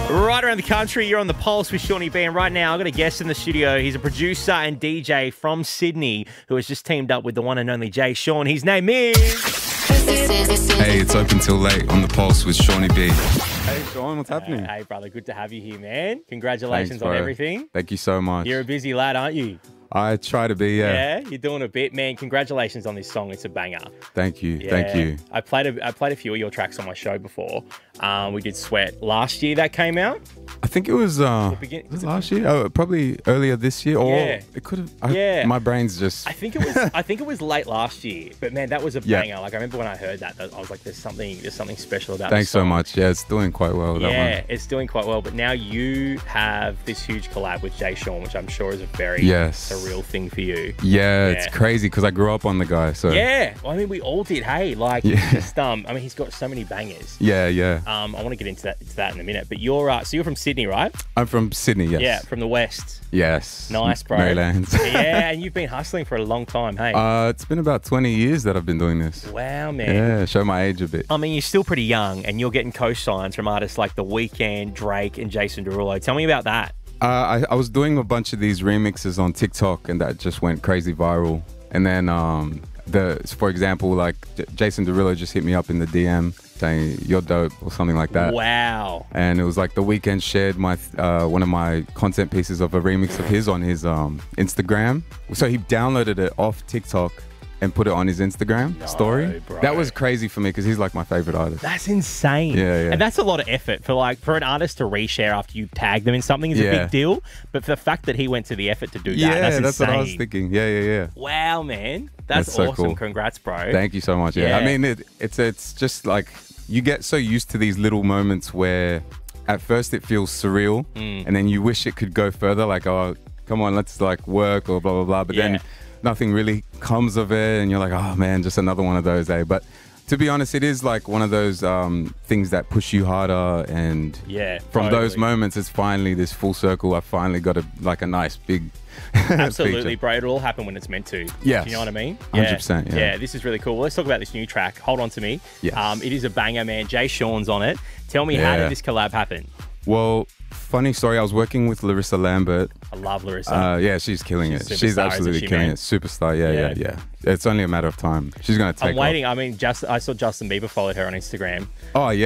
Right around the country, you're on the Pulse with Shawnee B. And right now, I've got a guest in the studio. He's a producer and DJ from Sydney who has just teamed up with the one and only Jay Sean. His name is... Hey, it's Open Till Late on the Pulse with Shawnee B. Hey, Sean, what's happening? Hey, brother, good to have you here, man. Congratulations Thanks, on bro. everything. Thank you so much. You're a busy lad, aren't you? I try to be, yeah. Yeah, you're doing a bit, man. Congratulations on this song. It's a banger. Thank you, Yeah. thank you. I played a few of your tracks on my show before. We did Sweat last year that came out. I think it was, was it last year? Oh, probably earlier this year, or Yeah. it could have. Yeah. My brain's just. I think it was late last year. But man, that was a Yeah. banger. Like I remember when I heard that, I was like, there's something special about. Thanks this so song. much. Yeah, it's doing quite well. That Yeah, one. it's doing quite well. But now you have this huge collab with Jay Sean, which I'm sure is a very Yes. surreal thing for you. Yeah, it's Yeah. crazy because I grew up on the guy. So Yeah, well, I mean, we all did. Hey, like, Yeah. just I mean, he's got so many bangers. yeah. I want to get into that in a minute. But you're so you're from Sydney, right? I'm from Sydney. Yes. Yeah, from the west. Yes. Nice, bro. Maryland. Yeah, and you've been hustling for a long time. Hey. It's been about 20 years that I've been doing this. Wow, man. Yeah, show my age a bit. I mean, you're still pretty young, and you're getting co-signs from artists like The Weeknd, Drake, and Jason Derulo. Tell me about that. I was doing a bunch of these remixes on TikTok, and that just went crazy viral. And then, for example, like Jason Derulo just hit me up in the DM saying you're dope or something like that. Wow. And it was like The Weeknd shared my one of my content pieces of a remix of his on his Instagram. So he downloaded it off TikTok and put it on his Instagram story. bro. That was crazy for me because he's like my favorite artist. That's insane. Yeah. And that's a lot of effort for an artist to reshare after you tag them in something is a Yeah. big deal. But for the fact that he went to the effort to do that, Yeah, that's that's insane. what I was thinking. Yeah. Wow, man. That's so awesome. cool. Congrats, bro. Thank you so much. Yeah, Yeah. I mean, it's just like you get so used to these little moments where at first it feels surreal, and then you wish it could go further. Like, oh, come on, let's like work or blah blah blah. But Yeah. then nothing really comes of it, and you're like, oh man, just another one of those, eh? But to be honest, it is like one of those things that push you harder, and Yeah, from those totally. moments, it's finally this full circle. I finally got a nice big Absolutely, feature. bro. It'll all happen when it's meant to. Yes. Do you know what I mean? 100%, yeah. This is really cool. Well, let's talk about this new track, Hold On To Me. Yes. It is a banger, man. Jay Sean's on it. Tell me, how Yeah. did this collab happen? Well, funny story. I was working with Larissa Lambert. I love Larissa. Yeah, she's killing She's a it. She's superstar, absolutely isn't she, killing man? it. Superstar. Yeah. It's only a matter of time. She's gonna take I'm off. waiting. I mean, I saw Justin Bieber followed her on Instagram. Oh yeah.